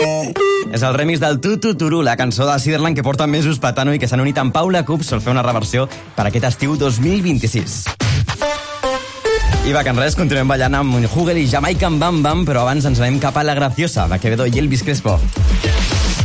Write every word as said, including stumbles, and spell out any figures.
És el remix del Tutu Turu, la cançó de Ciderland que porta mesos petant-ho i que s'han unit amb Paula Cup sol fer una reversió per aquest estiu dos mil vint-i-sis. I va, que en res, continuem ballant amb Hugel i Jamaican Bam Bam, però abans ens anem cap a La Graciosa, de Quevedo i Elvis Crespo.